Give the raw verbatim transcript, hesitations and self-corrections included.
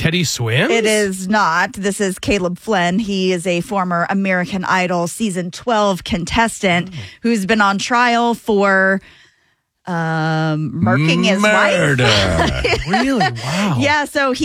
Teddy Swims? It is not. This is Caleb Flynn. He is a former American Idol season twelve contestant oh. who's been on trial for um, murking his Murder. wife. Really? Wow. Yeah, so he